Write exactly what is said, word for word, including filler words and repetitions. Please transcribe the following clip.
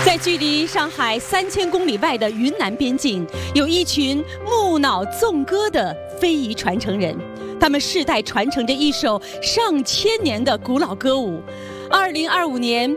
在距离上海三千公里外的云南边境，有一群木脑纵歌的非遗传承人，他们世代传承着一首上千年的古老歌舞。二零二五年，